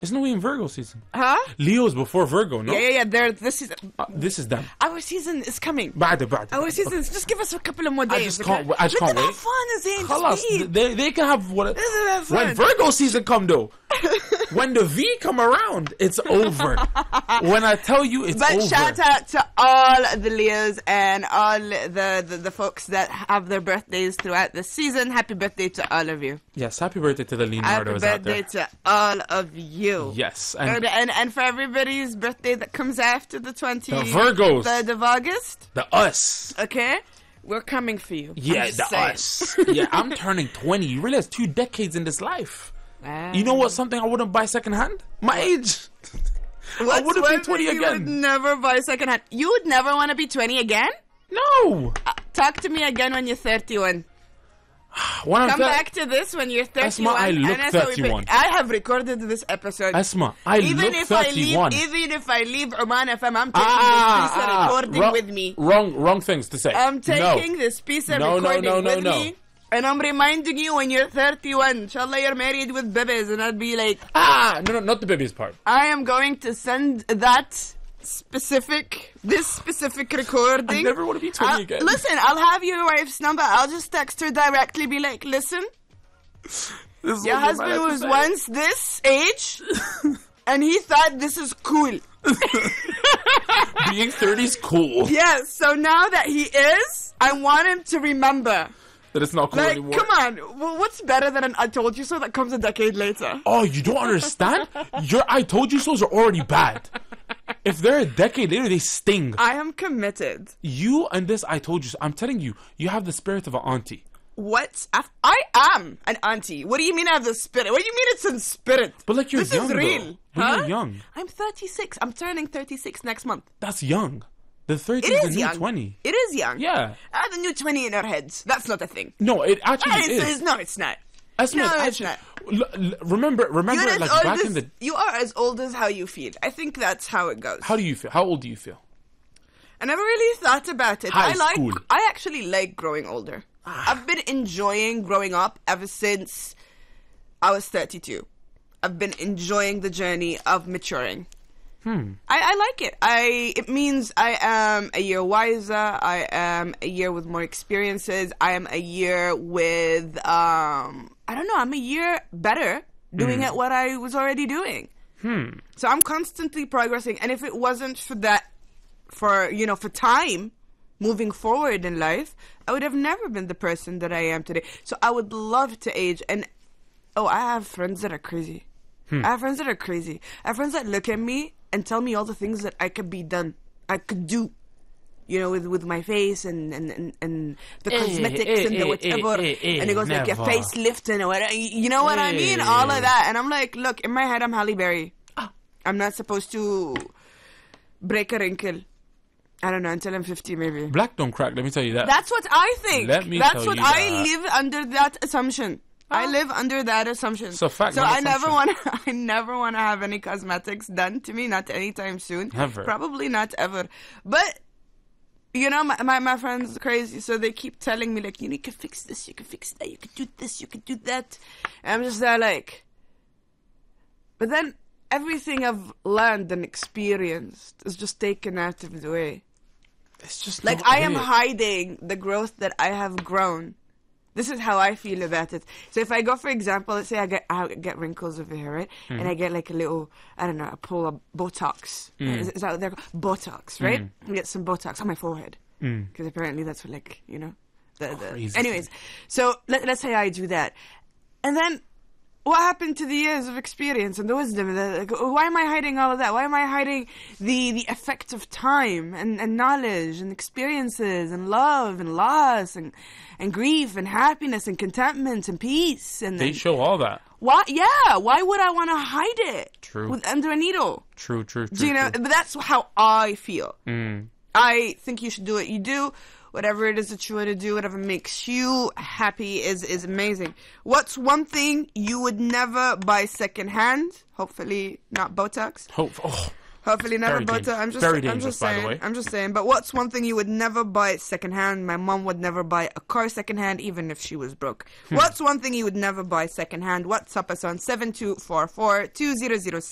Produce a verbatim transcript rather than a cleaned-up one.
It's no way in Virgo season. Huh? Leo's before Virgo, no? Yeah, yeah, yeah. They're, this is Uh, this is them. our season is coming. بعد بعد. Our season is just give us a couple of more days. I just okay? can't. wa- I just Let's can't wait. have fun, Zayn. خلاص, Just wait. they they can have what. Let's have When fun. Virgo season come though, when the V come around, it's over. When I tell you, it's But over. shout out to all the Leos and all the, the, the folks that have their birthdays throughout the season. Happy birthday to all of you. Yes, happy birthday to the Happy Leonardos out birthday there. to all of you. Yes, And, and and and for everybody's birthday that comes after the twentieth The Virgos. third of August, the us. okay? We're coming for you. Yeah, I'm just the saying. us. Yeah, I'm turning twenty. You realize two decades in this life. Ah. You know what? Something I wouldn't buy secondhand? My age. I What's wouldn't be one twenty thing you would again. never buy secondhand. You would never want to be twenty again? No. Uh, talk to me again when you're thirty-one. When I'm Come thir- back to this when you're thirty-one. Asma, I look and that's how we pay- thirty-one. I have recorded this episode. Asma, I even look if thirty-one. I leave, even if I leave Oman F M, I'm taking ah, this piece of ah, recording wrong, with me. Wrong, wrong things to say. I'm taking no. this piece of No, no, recording no, no, with no. me. And I'm reminding you when you're thirty-one, inshallah you're married with babies, and I'd be like, Ah, no, no, not the baby's part. I am going to send that specific, this specific recording. I never want to be twenty I'll- again. Listen, I'll have your wife's number. I'll just text her directly, be like, listen, This is your what husband man has to was say. once this age, and he thought this is cool. Being thirty is cool. Yes, so now that he is, I want him to remember. That it's not cool Like, anymore. come on, w- what's better than an I told you so that comes a decade later? Oh, you don't understand? Your I told you so's are already bad. If they're a decade later, they sting. I am committed. You and this I told you so. I'm telling you, you have the spirit of an auntie. What? Af- I am an auntie. What do you mean I have the spirit? What do you mean it's in spirit? But like you're this young is real. though. But Huh? you're young. I'm thirty-six. I'm turning thirty-six next month. That's young. The thirty It is is the new young. twenty. It is young. Yeah. Ah, the new twenty in our heads. That's not a thing. No, it actually Ah, it's, is. it's- no, it's not. That's no, not- it's actually- not. L- l- remember, remember, You're as like old back as, in the. you are as old as how you feel. I think that's how it goes. How do you feel? How old do you feel? I never really thought about it. High I like. school. I actually like growing older. I've been enjoying growing up ever since I was thirty-two. I've been enjoying the journey of maturing. Hmm. I, I like it. I it means I am a year wiser. I am a year with more experiences. I am a year with um I don't know. I'm a year better doing at what I was already doing. Hmm. So I'm constantly progressing. And if it wasn't for that, for you know, for time moving forward in life, I would have never been the person that I am today. So I would love to age. And oh, I have friends that are crazy. I have friends that are crazy. I have friends that look at me and tell me all the things that I could be done, I could do, you know, with, with my face and, and, and, and the Eh, cosmetics eh, and the eh, whatever. eh, eh, and it goes like your never. facelift and whatever. You know what I mean? Eh. All of that. And I'm like, look, in my head, I'm Halle Berry. I'm not supposed to break a wrinkle. I don't know, until I'm fifty maybe. Black don't crack. Let me tell you that. That's what I think. Let me That's tell what you I that. live under that assumption. I live under that assumption. So fact, So not I never assumption. want. I never want to have any cosmetics done to me. Not anytime soon. Never. Probably not ever. But you know, my, my my friends are crazy, so they keep telling me like, you need to fix this, you can fix that, you can do this, you can do that. And I'm just there like. But then everything I've learned and experienced is just taken out of the way. It's just Like not I am it. hiding the growth that I have grown. This is how I feel about it. So if I go, for example, let's say I get I get wrinkles over here, right? Hmm. And I get like a little, I don't know, a pull of Botox. Is, is that what they're called? Botox, right? Hmm. I get some Botox on my forehead. Because apparently that's what, like, you know. The, the... Crazy. Anyways, so let, let's say I do that. And then what happened to the years of experience and the wisdom? And the, like, why am I hiding all of that? Why am I hiding the, the effect of time and, and knowledge and experiences and love and loss and, and grief and happiness and contentment and peace? And They and show all that. why? Yeah, why would I want to hide it? True. With under a needle. True, true, true. Do you know? true. But that's how I feel. Mm. I think you should do what you do. Whatever it is that you want to do, whatever makes you happy is, is amazing. What's one thing you would never buy secondhand? Hopefully not Botox. Hope. Oh, Hopefully never Very Botox. dangerous. I'm just, Very I'm dangerous, just by the saying. way. I'm just saying. But what's one thing you would never buy secondhand? My mom would never buy a car secondhand, even if she was broke. Hmm. What's one thing you would never buy secondhand? WhatsApp us on seven two four four two zero zero